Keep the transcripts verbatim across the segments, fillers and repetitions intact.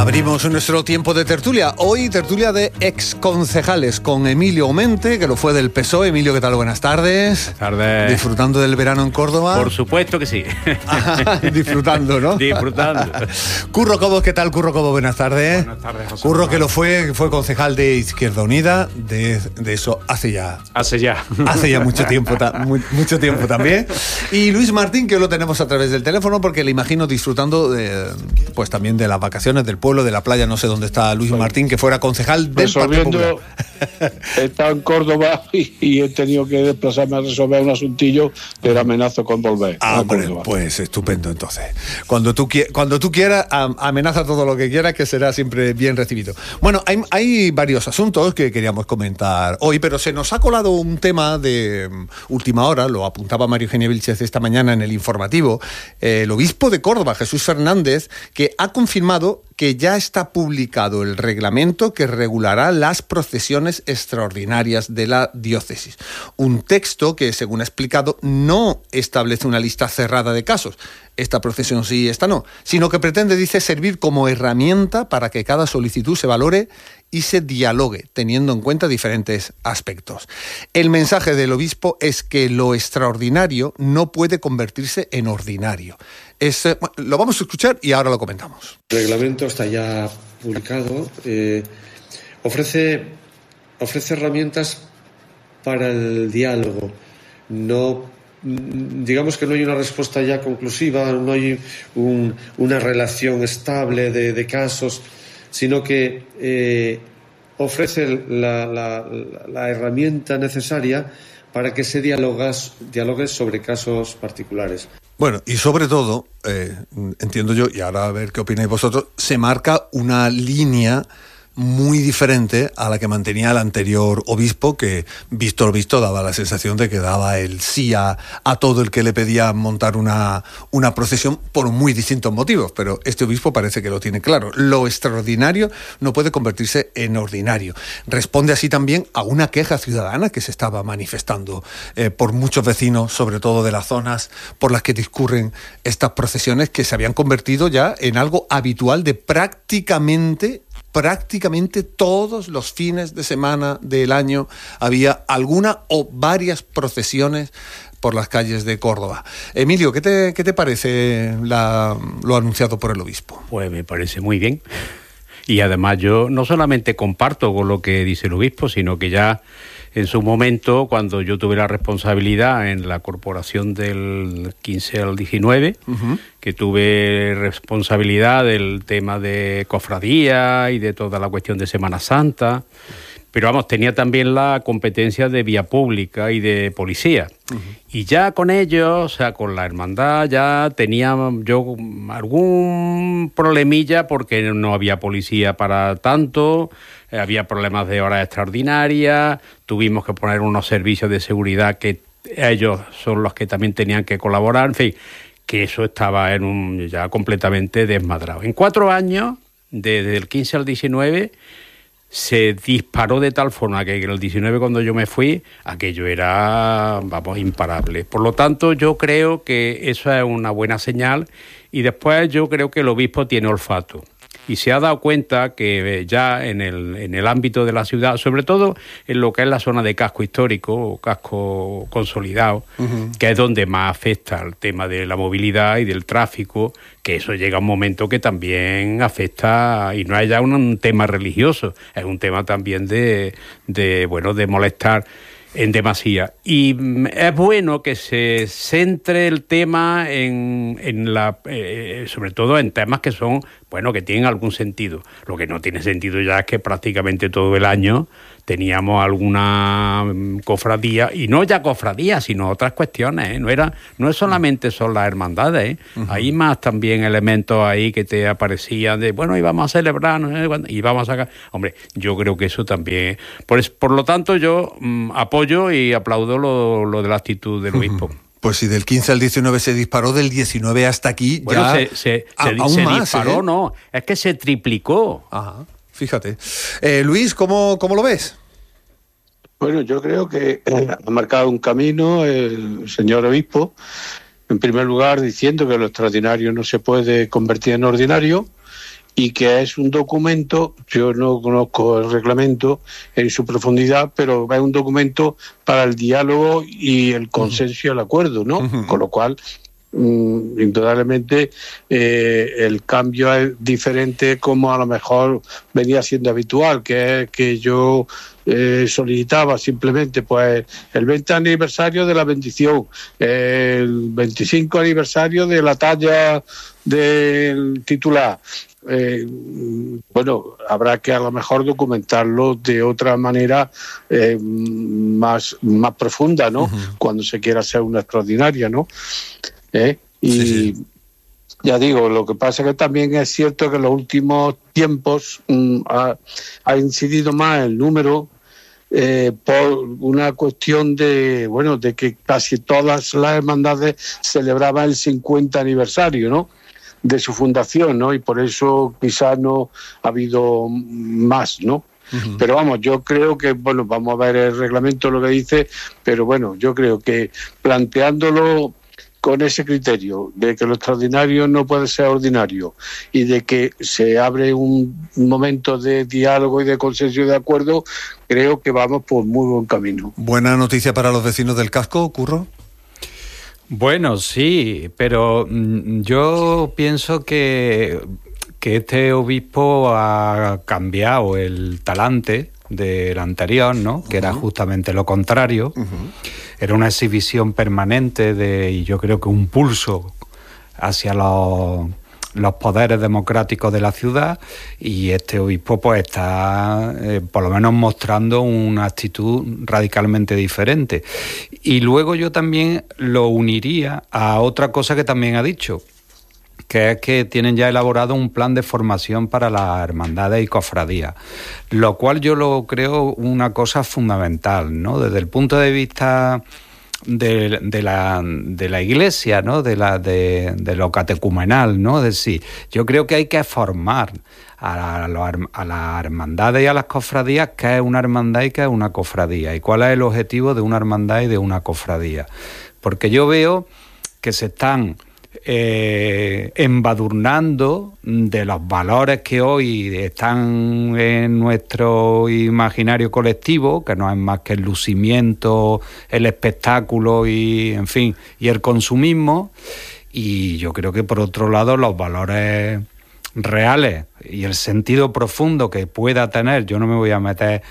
Abrimos nuestro tiempo de tertulia. Hoy tertulia de exconcejales con Emilio Aumente, que lo fue del P S O E. Emilio, ¿qué tal? Buenas tardes. Buenas tardes. ¿Disfrutando del verano en Córdoba? Por supuesto que sí. Disfrutando, ¿no? Disfrutando. Curro Cobos, ¿qué tal? Curro Cobos, buenas tardes. Buenas tardes, José. Curro, que lo fue, fue concejal de Izquierda Unida, de, de eso hace ya... Hace ya. Hace ya mucho tiempo, ta, muy, mucho tiempo también. Y Luis Martín, que lo tenemos a través del teléfono, porque le imagino disfrutando de, pues también de las vacaciones, del pueblo, de la playa. No sé dónde está Luis Martín, que fuera concejal del Partido Popular. He estado en Córdoba y, y he tenido que desplazarme a resolver un asuntillo, pero amenazo con volver. Ah, hombre, pues estupendo entonces. Cuando tú, cuando tú quieras, amenaza todo lo que quieras, que será siempre bien recibido. Bueno, hay, hay varios asuntos que queríamos comentar hoy, pero se nos ha colado un tema de última hora, lo apuntaba María Eugenia Vilchez esta mañana en el informativo, eh, el obispo de Córdoba, Jesús Fernández, que ha confirmado que ya está publicado el reglamento que regulará las procesiones extraordinarias de la diócesis. Un texto que, según ha explicado, no establece una lista cerrada de casos. Esta procesión sí, esta no. Sino que pretende, dice, servir como herramienta para que cada solicitud se valore y se dialogue, teniendo en cuenta diferentes aspectos. El mensaje del obispo es que lo extraordinario no puede convertirse en ordinario. Es, bueno, lo vamos a escuchar y ahora lo comentamos. El reglamento está ya publicado. Eh, ofrece, ofrece herramientas para el diálogo. No, digamos que no hay una respuesta ya conclusiva, no hay un, una relación estable de, de casos, sino que eh, ofrece la, la, la herramienta necesaria para que se dialogas, dialogue sobre casos particulares. Bueno, y sobre todo, eh, entiendo yo, y ahora a ver qué opináis vosotros, se marca una línea muy diferente a la que mantenía el anterior obispo, que visto lo visto daba la sensación de que daba el sí a, a todo el que le pedía montar una, una procesión por muy distintos motivos, pero este obispo parece que lo tiene claro. Lo extraordinario no puede convertirse en ordinario. Responde así también a una queja ciudadana que se estaba manifestando eh, por muchos vecinos, sobre todo de las zonas por las que discurren estas procesiones, que se habían convertido ya en algo habitual de prácticamente prácticamente todos los fines de semana del año había alguna o varias procesiones por las calles de Córdoba. Emilio, ¿qué te, qué te parece la, lo anunciado por el obispo? Pues me parece muy bien. Y además yo no solamente comparto con lo que dice el obispo, sino que ya en su momento, cuando yo tuve la responsabilidad en la corporación del quince al diecinueve, uh-huh. que tuve responsabilidad del tema de cofradía y de toda la cuestión de Semana Santa, pero vamos, tenía también la competencia de vía pública y de policía. Uh-huh. Y ya con ellos, o sea, con la hermandad, ya tenía yo algún problemilla porque no había policía para tanto, eh, había problemas de horas extraordinarias, tuvimos que poner unos servicios de seguridad que ellos son los que también tenían que colaborar, en fin, que eso estaba en un ya completamente desmadrado. En cuatro años, desde el quince al diecinueve, se disparó de tal forma que en el diecinueve, cuando yo me fui, aquello era, vamos, imparable. Por lo tanto, yo creo que eso es una buena señal, y después yo creo que el obispo tiene olfato y se ha dado cuenta que ya en el, en el ámbito de la ciudad, sobre todo en lo que es la zona de casco histórico o casco consolidado, uh-huh. que es donde más afecta el tema de la movilidad y del tráfico, que eso llega a un momento que también afecta, y no es ya un, un tema religioso, es un tema también de, de, bueno, de molestar en demasía. Y es bueno que se centre el tema en, en la, eh, sobre todo en temas que son, bueno, que tienen algún sentido. Lo que no tiene sentido ya es que prácticamente todo el año teníamos alguna cofradía, y no ya cofradía, sino otras cuestiones, ¿eh? No era, no es solamente son las hermandades, ¿eh? Uh-huh. Hay más también elementos ahí que te aparecían de, bueno, íbamos a celebrar, no sé cuándo, y vamos a sacar. Hombre, yo creo que eso también. Por, por lo tanto, yo mmm, apoyo y aplaudo lo, lo de la actitud del obispo. Uh-huh. Pues si del quince al diecinueve se disparó, del diecinueve hasta aquí, bueno, ya... se, se, a, se, aún se más, disparó, ¿eh? No, es que se triplicó. Ajá, fíjate. Eh, Luis, ¿cómo, ¿cómo lo ves? Bueno, yo creo que ha marcado un camino el señor obispo, en primer lugar diciendo que lo extraordinario no se puede convertir en ordinario, y que es un documento, yo no conozco el reglamento en su profundidad, pero es un documento para el diálogo y el consenso y el acuerdo, ¿no? Uh-huh. Con lo cual, mm, indudablemente, eh, el cambio es diferente como a lo mejor venía siendo habitual, que es que yo eh, solicitaba simplemente pues el veinte aniversario de la bendición, el veinticinco aniversario de la talla del titular. Eh, bueno, habrá que a lo mejor documentarlo de otra manera eh, más, más profunda, ¿no? Uh-huh. Cuando se quiera hacer una extraordinaria, ¿no? ¿Eh? Y sí, sí. Ya digo, lo que pasa es que también es cierto que en los últimos tiempos mm, ha, ha incidido más el número eh, por una cuestión de, bueno, de que casi todas las hermandades celebraban el cincuenta aniversario, ¿no? De su fundación, ¿no? Y por eso quizás no ha habido más, ¿no? Uh-huh. Pero vamos, yo creo que, bueno, vamos a ver el reglamento lo que dice, pero bueno, yo creo que planteándolo con ese criterio de que lo extraordinario no puede ser ordinario y de que se abre un momento de diálogo y de consenso y de acuerdo, creo que vamos por muy buen camino. Buena noticia para los vecinos del casco, Curro. Bueno, sí, pero yo pienso que, que este obispo ha cambiado el talante del anterior, ¿no? Que uh-huh. era justamente lo contrario. Uh-huh. Era una exhibición permanente de, y yo creo que un pulso hacia los, los poderes democráticos de la ciudad, y este obispo pues está eh, por lo menos mostrando una actitud radicalmente diferente. Y luego yo también lo uniría a otra cosa que también ha dicho, que es que tienen ya elaborado un plan de formación para las hermandades y cofradías, lo cual yo lo creo una cosa fundamental, ¿no? Desde el punto de vista de, de, la, de la Iglesia, ¿no? De, la, de, de lo catecumenal, ¿no? Es decir, yo creo que hay que formar a, la, a las hermandades y a las cofradías qué es una hermandad y qué es una cofradía, y cuál es el objetivo de una hermandad y de una cofradía. Porque yo veo que se están Eh, embadurnando de los valores que hoy están en nuestro imaginario colectivo, que no es más que el lucimiento, el espectáculo y, en fin, y el consumismo. Y yo creo que por otro lado los valores reales y el sentido profundo que pueda tener, yo no me voy a meter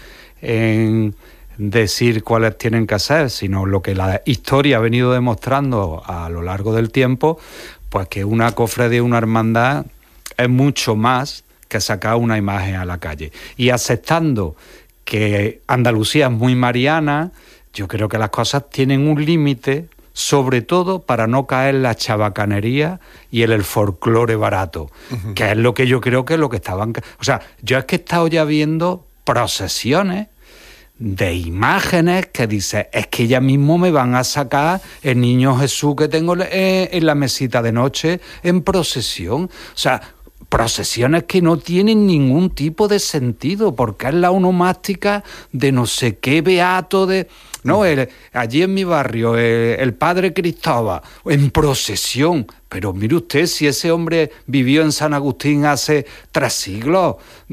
en decir cuáles tienen que ser, sino lo que la historia ha venido demostrando a lo largo del tiempo, pues que una cofradía, una hermandad es mucho más que sacar una imagen a la calle. Y aceptando que Andalucía es muy mariana, yo creo que las cosas tienen un límite, sobre todo para no caer en la chabacanería y en el folclore barato, uh-huh. que es lo que yo creo que es lo que estaban... O sea, yo es que he estado ya viendo procesiones de imágenes que dice, es que ya mismo me van a sacar el niño Jesús que tengo en la mesita de noche en procesión. O sea, procesiones que no tienen ningún tipo de sentido, porque es la onomástica de no sé qué beato de... No, el, allí en mi barrio, el, el padre Cristóbal, en procesión. Pero mire usted, si ese hombre vivió en San Agustín hace tres siglos...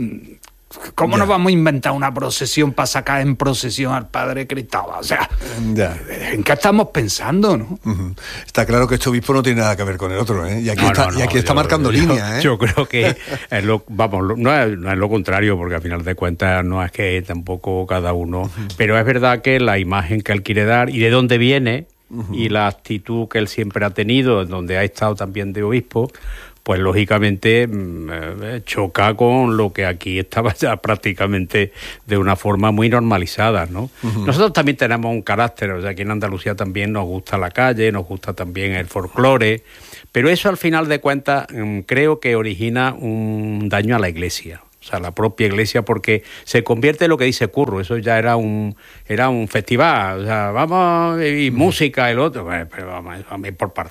¿Cómo ya. nos vamos a inventar una procesión para sacar en procesión al padre Cristóbal? O sea, ya. ¿en qué estamos pensando, no? Uh-huh. Está claro que este obispo no tiene nada que ver con el otro, ¿eh? Y aquí no, está, no, no, y aquí está yo, marcando yo, línea, ¿eh? Yo creo que, es lo, vamos, no es, no es lo contrario, porque al final de cuentas no es que tampoco cada uno... Uh-huh. Pero es verdad que la imagen que él quiere dar y de dónde viene, uh-huh. y la actitud que él siempre ha tenido, donde ha estado también de obispo... pues lógicamente eh, choca con lo que aquí estaba ya prácticamente de una forma muy normalizada, ¿no? Uh-huh. Nosotros también tenemos un carácter, o sea, aquí en Andalucía también nos gusta la calle, nos gusta también el folclore, pero eso al final de cuentas um, creo que origina un daño a la Iglesia. O sea, la propia Iglesia, porque se convierte en lo que dice Curro, eso ya era un era un festival, o sea, vamos, y música, el otro, bueno, pero vamos, vamos por parte.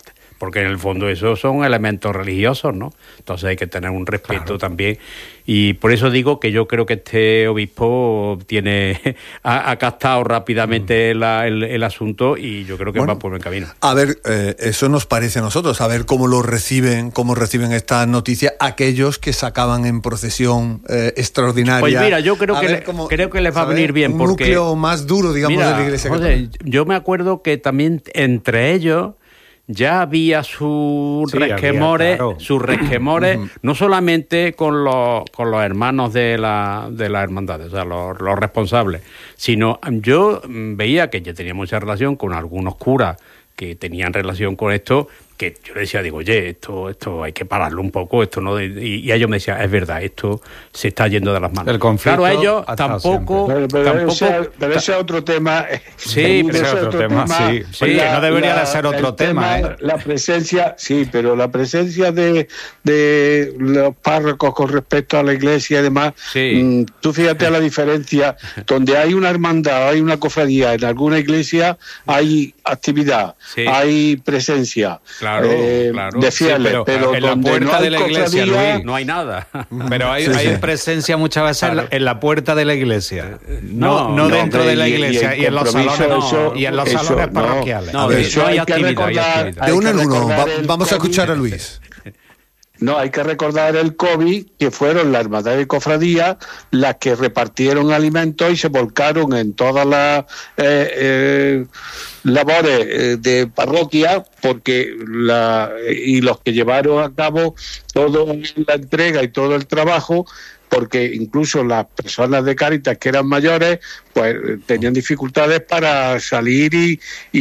porque en el fondo esos son elementos religiosos, ¿no? Entonces hay que tener un respeto claro. también, y por eso digo que yo creo que este obispo tiene ha, ha captado rápidamente mm. la, el, el asunto, y yo creo que bueno, va por buen camino. A ver, eh, eso nos parece a nosotros, a ver cómo lo reciben, cómo reciben estas noticias aquellos que sacaban en procesión eh, extraordinaria. Pues mira, yo creo que le, cómo, creo que les va a venir bien, un porque núcleo más duro, digamos, mira, de la Iglesia José, Católica. Yo me acuerdo que también entre ellos ya había sus sí, resquemores, había, claro. sus resquemores, no solamente con los con los hermanos de la de la hermandad, o sea, los, los responsables, sino yo veía que ya tenía mucha relación con algunos curas que tenían relación con esto, que yo le decía, digo, oye, esto esto hay que pararlo un poco, esto no, y, y ellos me decían, es verdad, esto se está yendo de las manos. El conflicto, claro, ellos tampoco, pero, pero tampoco, ese, pero ese es otro tema. Sí, pero ese es otro, otro tema, tema, sí, sí la, que no debería la, de ser otro tema, tema, ¿eh? La presencia, sí, pero la presencia de, de los párrocos con respecto a la iglesia y demás, sí. mmm, tú fíjate la diferencia, donde hay una hermandad, hay una cofradía, en alguna iglesia hay actividad, sí. hay presencia. Claro, eh, claro. de fieles, sí, pero, pero en la puerta no de la iglesia, Luis, no hay nada. Pero hay, sí, hay sí. presencia muchas veces claro. en, la, en la puerta de la iglesia, no, no, no dentro hombre, de la iglesia, y, y en los salones, eso, y en los eso, salones no, parroquiales. No, ver, eso no hay, hay actividad, recordar, hay actividad. De uno en uno, Va, el vamos a COVID. escuchar a Luis. No, hay que recordar el COVID, que fueron la hermandad de cofradía las que repartieron alimentos y se volcaron en todas las eh, eh, labores de parroquia, porque la y los que llevaron a cabo toda la entrega y todo el trabajo, porque incluso las personas de Cáritas que eran mayores, pues tenían dificultades para salir y...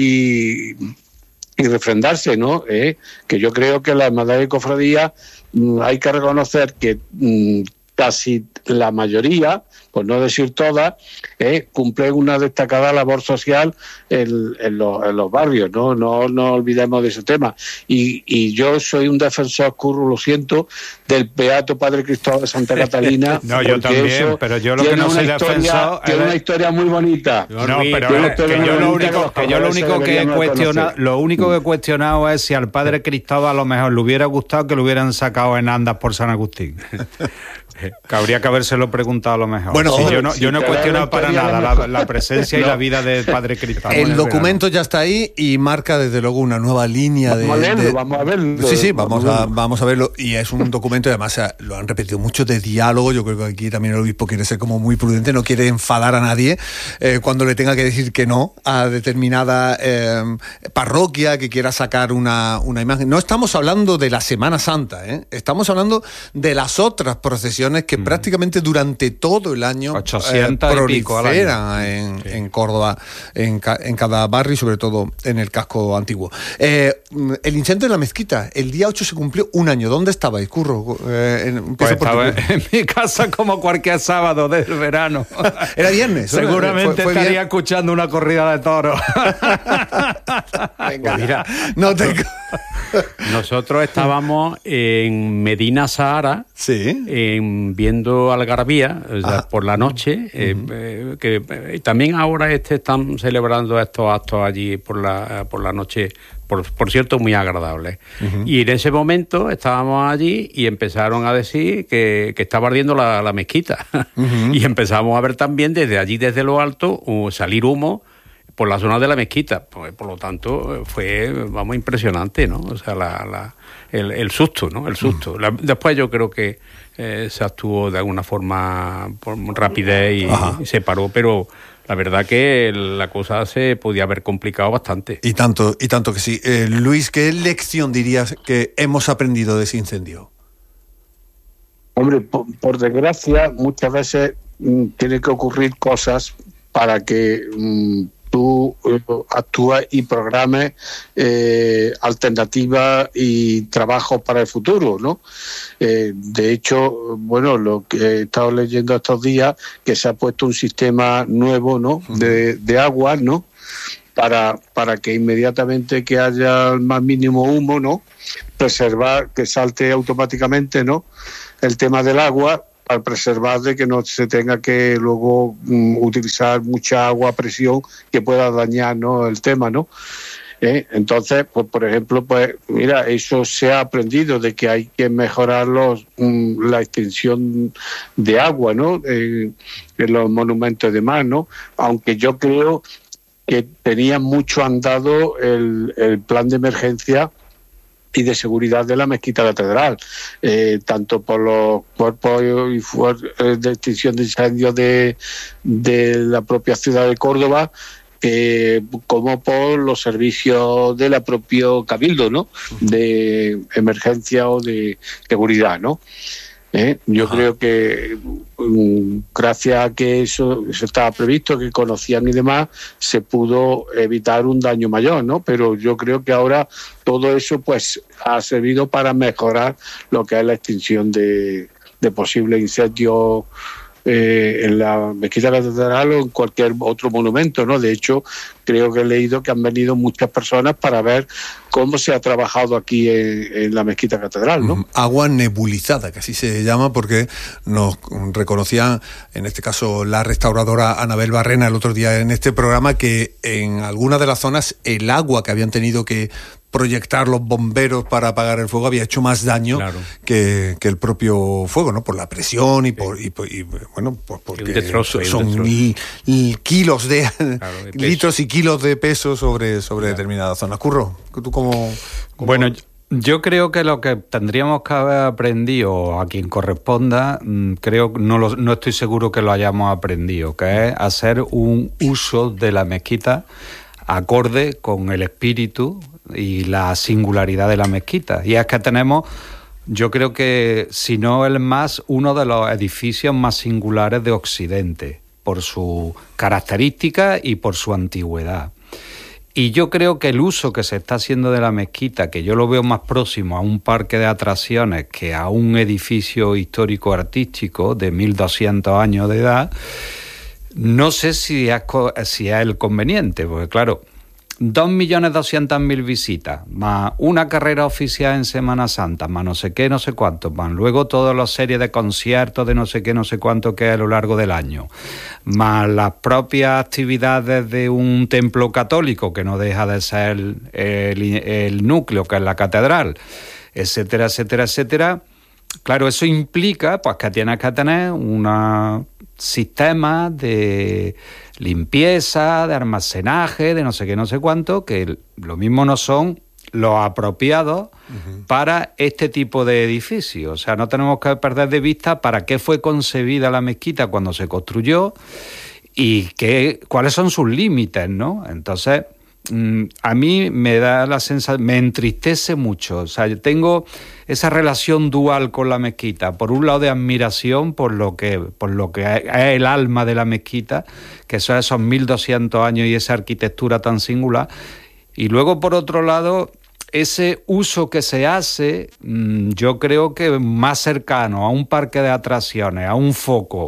y y refrendarse, ¿no? Eh, que yo creo que la hermandad de cofradía mmm, hay que reconocer que mmm, casi la mayoría, por no decir todas, eh, cumplen una destacada labor social en, en, los, en los barrios, ¿no? No no olvidemos de ese tema. Y, y yo soy un defensor, Curro, lo siento, del Beato Padre Cristóbal de Santa Catalina. No, yo también, pero yo lo que no soy defensor... Tiene es... una historia muy bonita. No, pero es que yo lo único que, yo lo único que he cuestionado, lo único que he cuestionado es si al Padre Cristóbal a lo mejor le hubiera gustado que lo hubieran sacado en andas por San Agustín. Que habría que habérselo preguntado a lo mejor. Bueno, sí, yo no, yo no he cuestionado para nada la, la presencia no. y la vida del Padre Cristóbal. El documento ya está ahí y marca desde luego una nueva línea de... Vamos a verlo, de... vamos a verlo. Sí, sí, vamos a, vamos a verlo. Y es un documento, además lo han repetido mucho, de diálogo. Yo creo que aquí también el obispo quiere ser como muy prudente, no quiere enfadar a nadie eh, cuando le tenga que decir que no a determinada eh, parroquia que quiera sacar una, una imagen. No estamos hablando de la Semana Santa, ¿eh? Estamos hablando de las otras procesiones que mm. prácticamente durante todo el año eh, proliferan en, sí. en Córdoba, en, ca, en cada barrio y sobre todo en el casco antiguo. Eh, el incendio de la mezquita, el día ocho se cumplió un año. ¿Dónde estabais, Curro? Eh, en, pues estaba en, en mi casa como cualquier sábado del verano. Era viernes. Seguramente fue, fue estaría bien. Escuchando una corrida de toros. Venga, mira, no te... Nosotros estábamos en Medina Sahara, sí. en, viendo Algarabía, o sea, por la noche, eh, uh-huh. eh, que eh, también ahora este están celebrando estos actos allí por la por la noche, por, por cierto, muy agradables. Uh-huh. Y en ese momento estábamos allí y empezaron a decir que, que estaba ardiendo la, la mezquita. Uh-huh. Y empezamos a ver también desde allí, desde lo alto, uh, salir humo por la zona de la mezquita. Pues, por lo tanto, fue, vamos, impresionante, ¿no? O sea, la, la, el, el susto, ¿no? El susto. La, después yo creo que eh, se actuó de alguna forma por rapidez y, y se paró, pero la verdad que la cosa se podía haber complicado bastante. Y tanto, y tanto que sí. Eh, Luis, ¿qué lección dirías que hemos aprendido de ese incendio? Hombre, por, por desgracia, muchas veces mmm, tienen que ocurrir cosas para que... Mmm, tú eh, actúas y programes eh, alternativas y trabajos para el futuro, ¿no? Eh, de hecho, bueno, lo que he estado leyendo estos días, que se ha puesto un sistema nuevo, ¿no? De, de agua, ¿no? Para, para que inmediatamente que haya el más mínimo humo, ¿no? Preservar, que salte automáticamente, ¿no? El tema del agua, al preservar de que no se tenga que luego um, utilizar mucha agua a presión que pueda dañar, ¿no? El tema, ¿no? ¿eh? Entonces, pues por ejemplo, pues mira, eso se ha aprendido de que hay que mejorar los, um, la extensión de agua, ¿no? Eh, en los monumentos de mar, ¿no? Aunque yo creo que tenía mucho andado el, el plan de emergencia y de seguridad de la mezquita catedral, eh, tanto por los cuerpos y fuerzas de extinción de incendios de, de la propia ciudad de Córdoba, eh, como por los servicios de la propio Cabildo, ¿no? De emergencia o de seguridad, ¿no? ¿Eh? Yo Ajá. creo que um, gracias a que eso, eso estaba previsto, que conocían y demás, se pudo evitar un daño mayor, ¿no? Pero yo creo que ahora todo eso pues ha servido para mejorar lo que es la extinción de, de posibles incendios eh, en la mezquita catedral o en cualquier otro monumento, ¿no? De hecho, creo que he leído que han venido muchas personas para ver cómo se ha trabajado aquí en, en la mezquita catedral, ¿no? Agua nebulizada, que así se llama, porque nos reconocía, en este caso, la restauradora Anabel Barrena el otro día en este programa, que en algunas de las zonas el agua que habían tenido que proyectar los bomberos para apagar el fuego había hecho más daño claro. que, que el propio fuego, ¿no? Por la presión y por y, y bueno, pues porque destrozo, son mil, mil kilos de claro, de litros y kilos de peso sobre, sobre claro. determinadas zonas. Curro, ¿tú cómo, cómo... Bueno, yo creo que lo que tendríamos que haber aprendido a quien corresponda, creo no lo, no estoy seguro que lo hayamos aprendido, que es hacer un uso de la mezquita acorde con el espíritu y la singularidad de la mezquita. Y es que tenemos, yo creo que, si no el más, uno de los edificios más singulares de Occidente, por su característica y por su antigüedad. Y yo creo que el uso que se está haciendo de la mezquita, que yo lo veo más próximo a un parque de atracciones que a un edificio histórico-artístico de mil doscientos años de edad, no sé si es, si es el conveniente, porque claro, dos millones doscientas mil visitas, más una carrera oficial en Semana Santa, más no sé qué, no sé cuánto, más luego todas las series de conciertos de no sé qué, no sé cuánto que hay a lo largo del año, más las propias actividades de un templo católico, que no deja de ser el, el, el núcleo, que es la catedral, etcétera, etcétera, etcétera. Claro, eso implica pues que tienes que tener un sistema de limpieza, de almacenaje, de no sé qué, no sé cuánto, que lo mismo no son los apropiados uh-huh. para este tipo de edificios. O sea, no tenemos que perder de vista para qué fue concebida la mezquita cuando se construyó y qué, cuáles son sus límites, ¿no? Entonces, a mí me da la sensación, me entristece mucho. O sea, yo tengo esa relación dual con la mezquita. Por un lado, de admiración por lo que, por lo que es el alma de la mezquita, que son esos mil doscientos años y esa arquitectura tan singular. Y luego, por otro lado, ese uso que se hace, yo creo que más cercano a un parque de atracciones, a un foco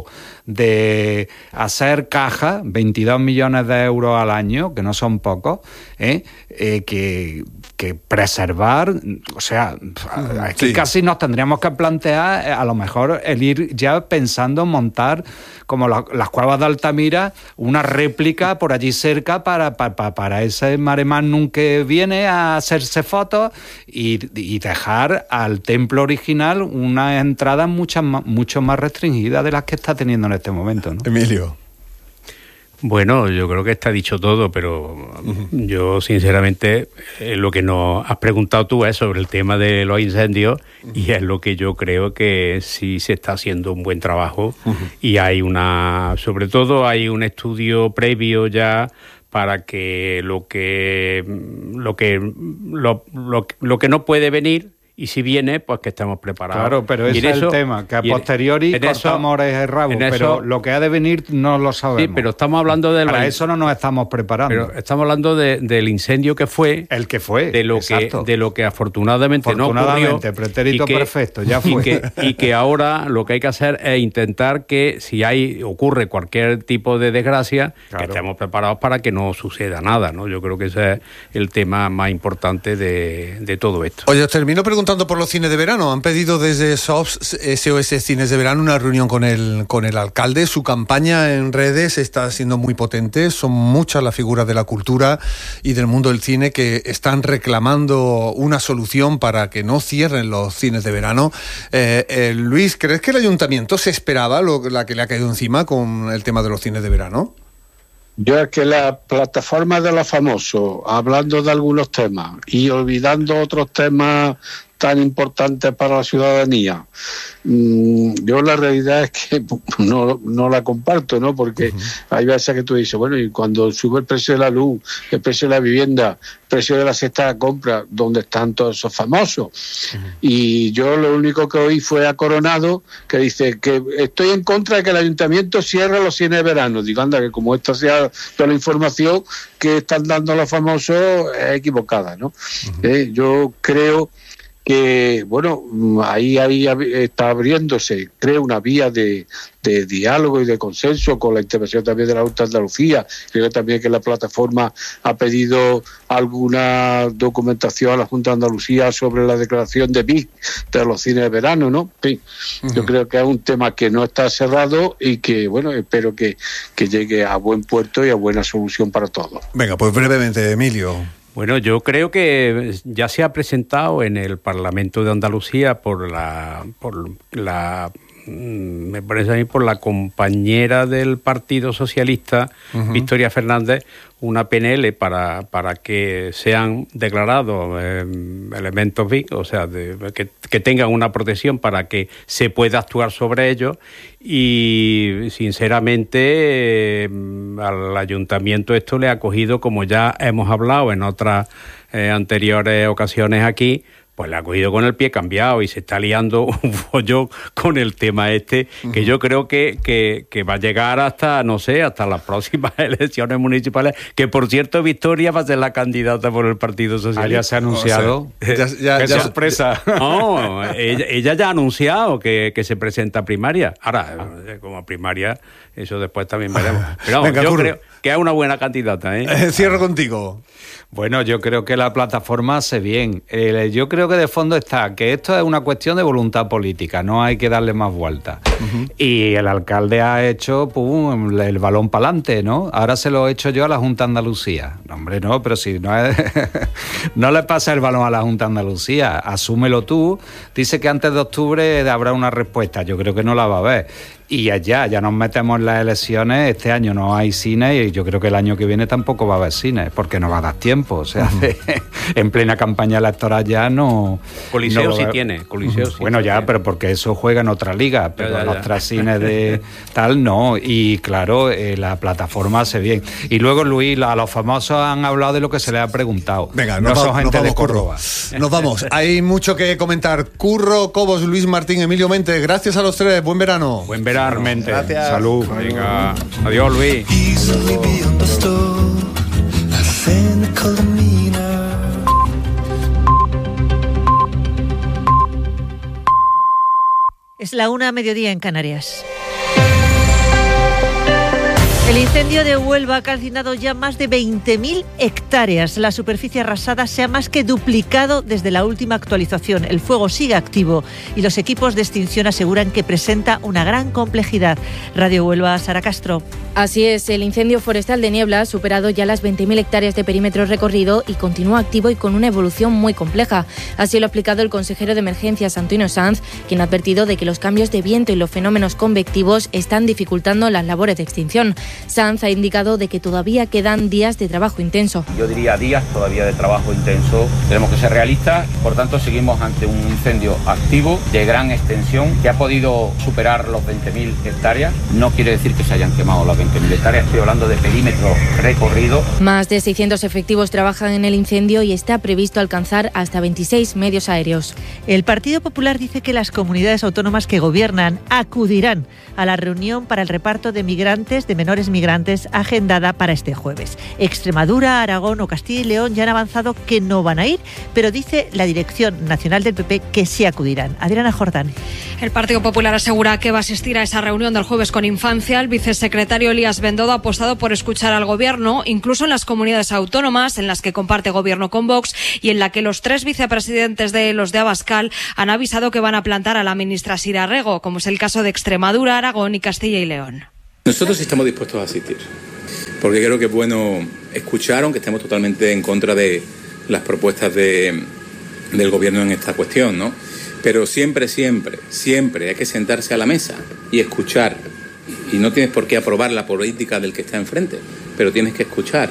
de hacer caja, veintidós millones de euros al año, que no son pocos, ¿eh? Eh, que, que preservar, o sea, aquí sí. casi nos tendríamos que plantear, a lo mejor, el ir ya pensando en montar, como la, las cuevas de Altamira, una réplica por allí cerca para, para, para ese mare magnum que viene a hacerse fotos y, y dejar al templo original una entrada mucho más, mucho más restringida de las que está teniendo en este momento, ¿no? Emilio. Bueno, yo creo que está dicho todo, pero uh-huh. yo sinceramente eh, lo que nos has preguntado tú es sobre el tema de los incendios uh-huh. y es lo que yo creo que sí se está haciendo un buen trabajo uh-huh. y hay una, sobre todo hay un estudio previo ya para que lo que lo que lo, lo, lo que no puede venir, y si viene, pues que estemos preparados. Claro, pero ese es el tema, que a posteriori cortamos orejas y rabos, pero eso, lo que ha de venir no lo sabemos. Sí, pero estamos hablando de... Para eso no nos estamos preparando. Pero estamos hablando de, del incendio que fue... El que fue, de lo exacto. que De lo que afortunadamente, afortunadamente no ocurrió. Pretérito y que, perfecto, ya fue. Y que, y que ahora lo que hay que hacer es intentar que si hay ocurre cualquier tipo de desgracia, claro. que estemos preparados para que no suceda nada, ¿no? Yo creo que ese es el tema más importante de, de todo esto. Oye, os termino preguntando preguntando por los cines de verano. Han pedido desde S O S Cines de Verano una reunión con el, con el alcalde. Su campaña en redes está siendo muy potente. Son muchas las figuras de la cultura y del mundo del cine que están reclamando una solución para que no cierren los cines de verano. Eh, eh, Luis, ¿crees que el ayuntamiento se esperaba lo, la que le ha caído encima con el tema de los cines de verano? Yo es que la plataforma de los famosos, hablando de algunos temas y olvidando otros temas tan importantes para la ciudadanía, yo la realidad es que no, no la comparto, ¿no? Porque uh-huh. hay veces que tú dices, bueno, y cuando sube el precio de la luz, el precio de la vivienda, el precio de la cesta de compra, ¿dónde están todos esos famosos? Uh-huh. Y yo lo único que oí fue a Coronado, que dice que estoy en contra de que el ayuntamiento cierre los cines de verano. Digo, anda, que como esta sea toda la información que están dando los famosos es equivocada, ¿no? Uh-huh. Eh, yo creo que, bueno, ahí, ahí está abriéndose, creo, una vía de, de diálogo y de consenso con la intervención también de la Junta de Andalucía. Creo también que la plataforma ha pedido alguna documentación a la Junta de Andalucía sobre la declaración de B I C de los cines de verano, ¿no? Sí, uh-huh. Yo creo que es un tema que no está cerrado y que, bueno, espero que, que llegue a buen puerto y a buena solución para todos. Venga, pues brevemente, Emilio. Bueno, yo creo que ya se ha presentado en el Parlamento de Andalucía por la, por la, me parece a mí, por la compañera del Partido Socialista, uh-huh. Victoria Fernández, una P N L para, para que sean declarados eh, elementos B I C, o sea, de, que, que tengan una protección para que se pueda actuar sobre ellos. Y sinceramente eh, al ayuntamiento esto le ha cogido, como ya hemos hablado en otras eh, anteriores ocasiones aquí, pues le ha cogido con el pie cambiado y se está liando un follón con el tema este, uh-huh. que yo creo que, que, que va a llegar hasta, no sé, hasta las próximas elecciones municipales, que por cierto Victoria va a ser la candidata por el Partido Socialista. Ah, ya se ha anunciado. O sea, ya, ya, ¡Qué ya, sorpresa! No, ella, ella ya ha anunciado que, que se presenta a primaria. Ahora, como primaria, eso después también veremos. Pero Venga, yo Curro. creo que es una buena candidata, ¿eh? Eh, cierro contigo. Bueno, yo creo que la plataforma hace bien. Eh, yo creo que de fondo está que esto es una cuestión de voluntad política, no hay que darle más vueltas. Uh-huh. Y el alcalde ha hecho pum, el balón para adelante, ¿no? Ahora se lo he hecho yo a la Junta de Andalucía. No, hombre, no, pero si no es... no le pasa el balón a la Junta de Andalucía, asúmelo tú. Dice que antes de octubre habrá una respuesta, yo creo que no la va a haber. Y allá, ya nos metemos en las elecciones, este año no hay cine y yo creo que el año que viene tampoco va a haber cine, porque no va a dar tiempo, o sea, uh-huh. en plena campaña electoral ya no... Coliseo no sí tiene, Coliseo uh-huh. sí. Bueno, ya, tiene. Pero porque eso juega en otra liga, pero ya, ya, los tres cines de tal no, y claro, eh, la plataforma hace bien. Y luego, Luis, a los famosos han hablado de lo que se les ha preguntado. Venga, no nos, son va, gente nos vamos, de Córdoba. Curro. Nos vamos, hay mucho que comentar. Curro, Cobos, Luis Martín, Emilio Mente, gracias a los tres, buen verano. Buen verano. Realmente. Gracias. Salud. Venga. Adiós, Luis. Es la una, mediodía en Canarias. El incendio de Huelva ha calcinado ya más de veinte mil hectáreas. La superficie arrasada se ha más que duplicado desde la última actualización. El fuego sigue activo y los equipos de extinción aseguran que presenta una gran complejidad. Radio Huelva, Sara Castro. Así es, el incendio forestal de Niebla ha superado ya las veinte mil hectáreas de perímetro recorrido y continúa activo y con una evolución muy compleja. Así lo ha explicado el consejero de Emergencias, Antonio Sanz, quien ha advertido de que los cambios de viento y los fenómenos convectivos están dificultando las labores de extinción. Sanz ha indicado de que todavía quedan días de trabajo intenso. Yo diría días todavía de trabajo intenso. Tenemos que ser realistas, por tanto seguimos ante un incendio activo de gran extensión que ha podido superar los veinte mil hectáreas. No quiere decir que se hayan quemado las veinte mil hectáreas, estoy hablando de perímetro recorrido. Más de seiscientos efectivos trabajan en el incendio y está previsto alcanzar hasta veintiséis medios aéreos. El Partido Popular dice que las comunidades autónomas que gobiernan acudirán a la reunión para el reparto de migrantes de menores menores migrantes agendada para este jueves. Extremadura, Aragón o Castilla y León ya han avanzado que no van a ir, pero dice la Dirección Nacional del P P que sí acudirán. Adriana Jordán. El Partido Popular asegura que va a asistir a esa reunión del jueves con Infancia. El vicesecretario Elías Bendodo ha apostado por escuchar al Gobierno, incluso en las comunidades autónomas en las que comparte Gobierno con Vox y en la que los tres vicepresidentes de los de Abascal han avisado que van a plantar a la ministra Sira Rego, como es el caso de Extremadura, Aragón y Castilla y León. Nosotros estamos dispuestos a asistir, porque creo que es bueno escuchar, aunque estemos totalmente en contra de las propuestas de, del Gobierno en esta cuestión, ¿no? Pero siempre, siempre, siempre hay que sentarse a la mesa y escuchar. Y no tienes por qué aprobar la política del que está enfrente, pero tienes que escuchar.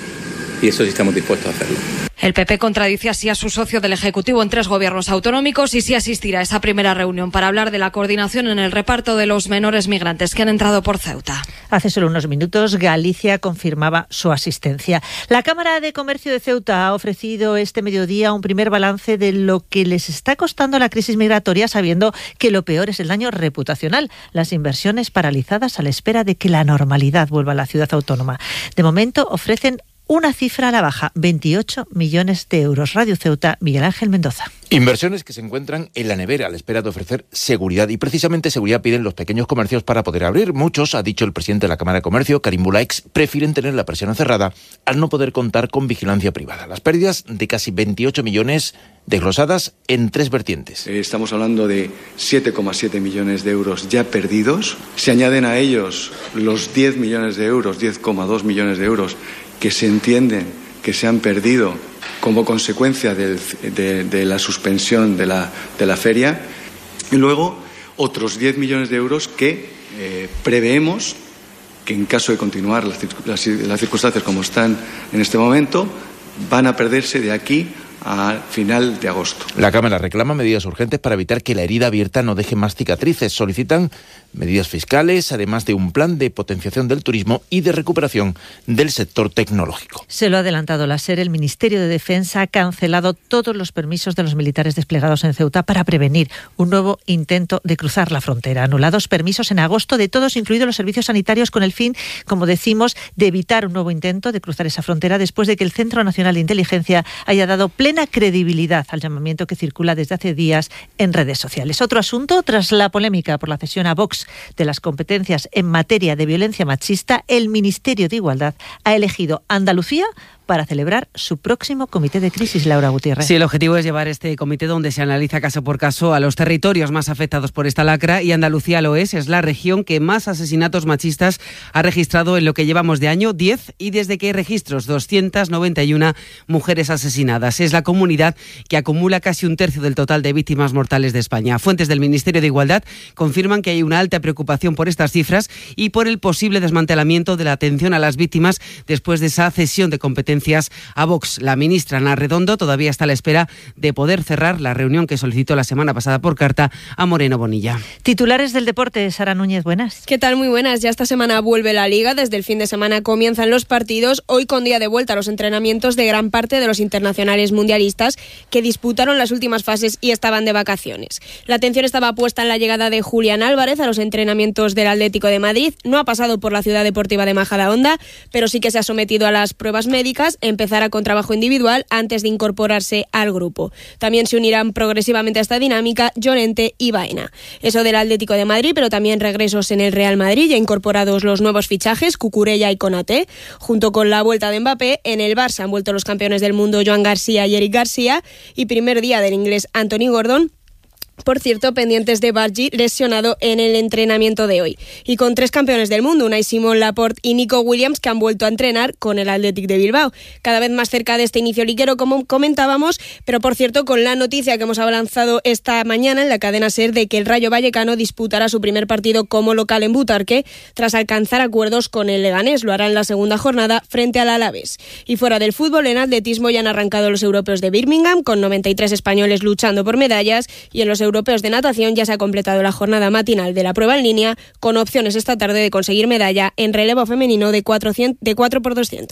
Y eso sí estamos dispuestos a hacerlo. El P P contradice así a su socio del Ejecutivo en tres gobiernos autonómicos y sí asistirá a esa primera reunión para hablar de la coordinación en el reparto de los menores migrantes que han entrado por Ceuta. Hace solo unos minutos Galicia confirmaba su asistencia. La Cámara de Comercio de Ceuta ha ofrecido este mediodía un primer balance de lo que les está costando la crisis migratoria, sabiendo que lo peor es el daño reputacional, las inversiones paralizadas a la espera de que la normalidad vuelva a la ciudad autónoma. De momento ofrecen una cifra a la baja, veintiocho millones de euros. Radio Ceuta, Miguel Ángel Mendoza. Inversiones que se encuentran en la nevera a la espera de ofrecer seguridad, y precisamente seguridad piden los pequeños comercios para poder abrir. Muchos, ha dicho el presidente de la Cámara de Comercio, Karim Bulaix, prefieren tener la persiana cerrada al no poder contar con vigilancia privada. Las pérdidas de casi veintiocho millones desglosadas en tres vertientes. Estamos hablando de siete coma siete millones de euros ya perdidos. Se añaden a ellos los diez millones de euros, diez coma dos millones de euros que se entienden que se han perdido como consecuencia del, de, de la suspensión de la, de la feria, y luego otros diez millones de euros que eh, preveemos que en caso de continuar las, las, las circunstancias como están en este momento, van a perderse de aquí a final de agosto. La Cámara reclama medidas urgentes para evitar que la herida abierta no deje más cicatrices. Solicitan medidas fiscales, además de un plan de potenciación del turismo y de recuperación del sector tecnológico. Se lo ha adelantado la SER. El Ministerio de Defensa ha cancelado todos los permisos de los militares desplegados en Ceuta para prevenir un nuevo intento de cruzar la frontera. Anulados permisos en agosto de todos, incluidos los servicios sanitarios, con el fin, como decimos, de evitar un nuevo intento de cruzar esa frontera después de que el Centro Nacional de Inteligencia haya dado plena credibilidad al llamamiento que circula desde hace días en redes sociales. Otro asunto, tras la polémica por la cesión a Vox de las competencias en materia de violencia machista, el Ministerio de Igualdad ha elegido Andalucía para celebrar su próximo comité de crisis. Laura Gutiérrez. Sí, el objetivo es llevar este comité donde se analiza caso por caso a los territorios más afectados por esta lacra, y Andalucía lo es, es la región que más asesinatos machistas ha registrado en lo que llevamos de año, diez, y desde que hay registros, doscientas noventa y una mujeres asesinadas. Es la comunidad que acumula casi un tercio del total de víctimas mortales de España. Fuentes del Ministerio de Igualdad confirman que hay una alta preocupación por estas cifras y por el posible desmantelamiento de la atención a las víctimas después de esa cesión de competencias a Vox. La ministra Ana Redondo todavía está a la espera de poder cerrar la reunión que solicitó la semana pasada por carta a Moreno Bonilla. Titulares del deporte, Sara Núñez, buenas. ¿Qué tal? Muy buenas. Ya esta semana vuelve la Liga. Desde el fin de semana comienzan los partidos. Hoy con día de vuelta a los entrenamientos de gran parte de los internacionales mundialistas que disputaron las últimas fases y estaban de vacaciones. La atención estaba puesta en la llegada de Julián Álvarez a los entrenamientos del Atlético de Madrid. No ha pasado por la Ciudad Deportiva de Majadahonda, pero sí que se ha sometido a las pruebas médicas. Empezará con trabajo individual antes de incorporarse al grupo. También se unirán progresivamente a esta dinámica Llorente y Baena. Eso del Atlético de Madrid, pero también regresos en el Real Madrid, ya incorporados los nuevos fichajes, Cucurella y Konaté. Junto con la vuelta de Mbappé, en el Barça han vuelto los campeones del mundo Joan García y Eric García, y primer día del inglés Anthony Gordon. Por cierto, pendientes de Bargi, lesionado en el entrenamiento de hoy. Y con tres campeones del mundo, Unai Simón, Laporte y Nico Williams, que han vuelto a entrenar con el Athletic de Bilbao. Cada vez más cerca de este inicio liguero, como comentábamos, pero por cierto, con la noticia que hemos avanzado esta mañana en la cadena SER de que el Rayo Vallecano disputará su primer partido como local en Butarque, tras alcanzar acuerdos con el Leganés. Lo hará en la segunda jornada frente al Alavés. Y fuera del fútbol, en atletismo ya han arrancado los europeos de Birmingham, con noventa y tres españoles luchando por medallas, y en los europeos de natación ya se ha completado la jornada matinal de la prueba en línea, con opciones esta tarde de conseguir medalla en relevo femenino de cuatro por doscientos.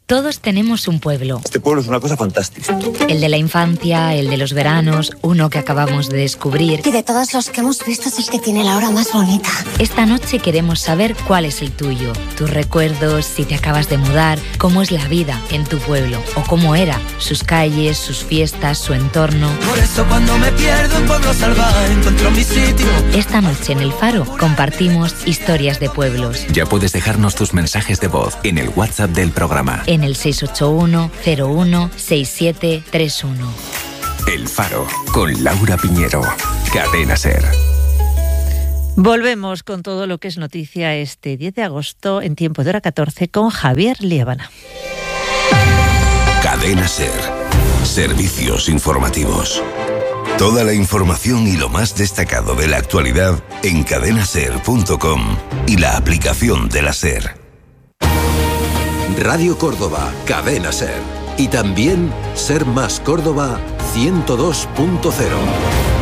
Todos tenemos un pueblo. Este pueblo es una cosa fantástica. El de la infancia, el de los veranos, uno que acabamos de descubrir. Y de todos los que hemos visto es el que tiene la hora más bonita. Esta noche queremos saber cuál es el tuyo. Tus recuerdos, si te acabas de mudar, cómo es la vida en tu pueblo o cómo era, sus calles, sus fiestas, su entorno. Por eso cuando me pierdo en Pueblo Salvaje encuentro mi sitio. Esta noche en El Faro compartimos historias de pueblos. Ya puedes dejarnos tus mensajes de voz en el WhatsApp del programa. En el seis ocho uno cero uno seis siete tres uno. El Faro, con Laura Piñero. Cadena SER. Volvemos con todo lo que es noticia este diez de agosto en tiempo de hora catorce con Javier Liébana. Cadena SER. Servicios informativos. Toda la información y lo más destacado de la actualidad en cadena ser punto com y la aplicación de la SER. Radio Córdoba, Cadena SER. Y también Ser Más Córdoba ciento dos punto cero.